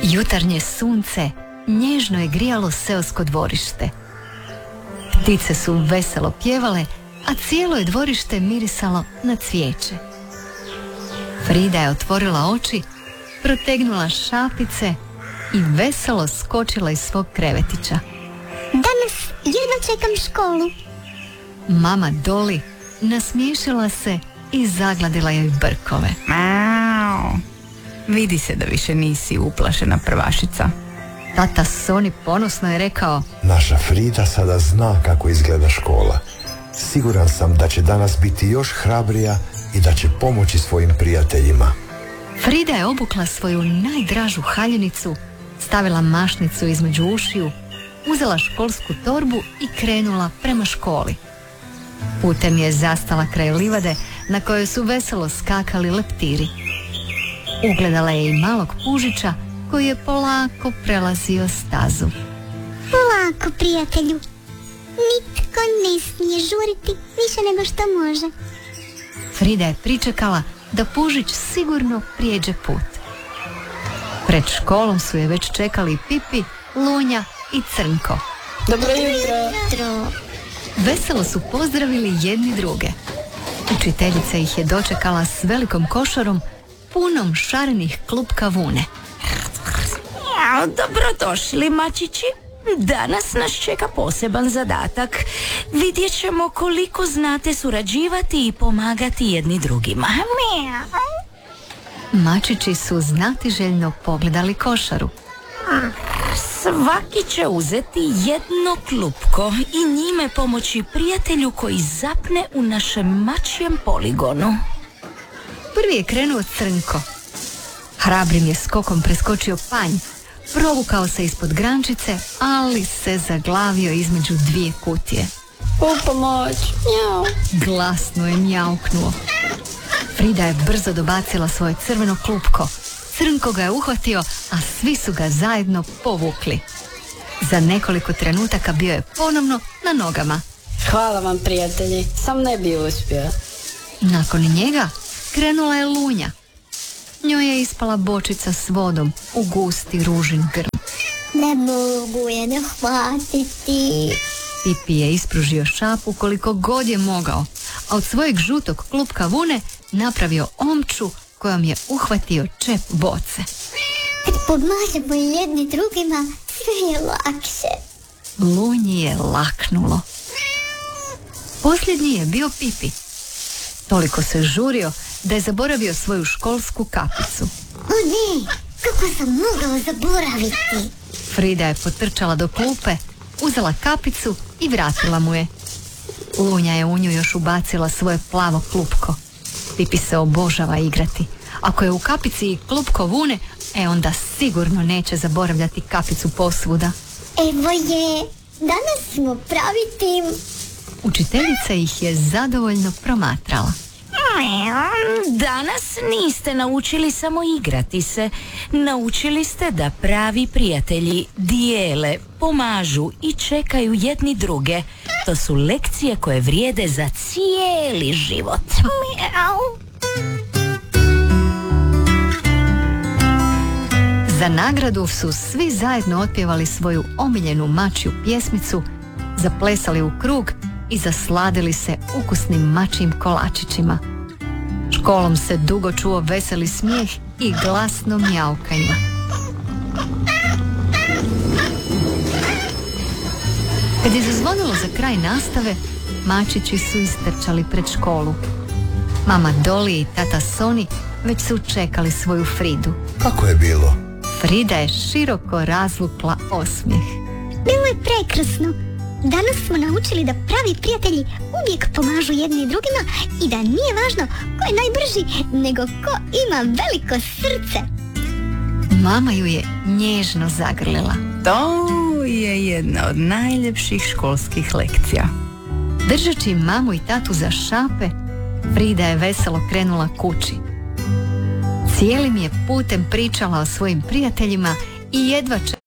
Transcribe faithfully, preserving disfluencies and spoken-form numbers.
Jutarnje sunce nježno je grijalo seosko dvorište. Ptice su veselo pjevale, a cijelo je dvorište mirisalo na cvijeće. Frida je otvorila oči, protegnula šapice i veselo skočila iz svog krevetića. Danas jedva čekam školu. Mama Doli nasmiješila se i zagladila joj brkove. Mau. Vidi se da više nisi uplašena prvašica. Tata Soni ponosno je rekao: Naša Frida sada zna kako izgleda škola. Siguran sam da će danas biti još hrabrija i da će pomoći svojim prijateljima. Frida je obukla svoju najdražu haljinicu, stavila mašnicu između ušiju, uzela školsku torbu i krenula prema školi. Putem je zastala kraj livade na kojoj su veselo skakali leptiri. Ugledala je i malog pužića koji je polako prelazio stazu. Polako, prijatelju. Nitko ne smije žuriti više nego što može. Frida je pričekala da pužić sigurno prijeđe put. Pred školom su je već čekali Pipi, Lunja i Crnko. Dobro jutro. Veselo su pozdravili jedni druge. Učiteljica ih je dočekala s velikom košarom punom šarenih klupka vune. Dobrodošli, mačići. Danas nas čeka poseban zadatak. Vidjet ćemo koliko znate surađivati i pomagati jedni drugima. Mačići su znatiželjno pogledali košaru. Svaki će uzeti jedno klupko i njime pomoći prijatelju koji zapne u našem mačijem poligonu. Prvi je krenuo Crnko. Hrabrim je skokom preskočio panj, provukao se ispod grančice, ali se zaglavio između dvije kutije. U pomoć, mjau. Glasno je mjauknuo. Frida je brzo dobacila svoje crveno klupko. Crnko ga je uhvatio, a svi su ga zajedno povukli. Za nekoliko trenutaka bio je ponovno na nogama. Hvala vam, prijatelji, sam ne bi uspio. Nakon njega krenula je Lunja. Njoj je ispala bočica s vodom u gusti ružin grm. Ne mogu je ne hvatiti. Pipi je ispružio šapu koliko god je mogao, a od svojeg žutog klupka vune napravio omču kojom je uhvatio čep boce. Kad pomažemo jedni drugima, sve je lakše. Lunji je laknulo. Posljednji je bio Pipi. Toliko se žurio da je zaboravio svoju školsku kapicu. O ne, kako sam mogao zaboraviti? Frida je potrčala do klupe, uzela kapicu i vratila mu je. Lunja je u nju još ubacila svoje plavo klupko. Pipi se obožava igrati. Ako je u kapici i klupko vune, e onda sigurno neće zaboravljati kapicu posvuda. Evo je, danas smo pravi tim. Učiteljica ih je zadovoljno promatrala. Danas niste naučili samo igrati se. Naučili ste da pravi prijatelji dijele, pomažu i čekaju jedni druge. To su lekcije koje vrijede za cijeli život. Za nagradu su svi zajedno otpjevali svoju omiljenu mačju pjesmicu, zaplesali u krug i zasladili se ukusnim mačjim kolačićima. Školom se dugo čuo veseli smijeh i glasno mjaukanje. Kad je zazvonilo za kraj nastave, mačići su istrčali pred školu. Mama Doli i tata Soni već su čekali svoju Fridu. Kako je bilo? Frida je široko razvukla osmijeh. Bilo je prekrasno. Danas smo naučili da pravi prijatelji uvijek pomažu jedni drugima i da nije važno ko je najbrži, nego ko ima veliko srce. Mama ju je nježno zagrlila. To je jedna od najljepših školskih lekcija. Držeći mamu i tatu za šape, Frida je veselo krenula kući. Cijelim je putem pričala o svojim prijateljima i jedva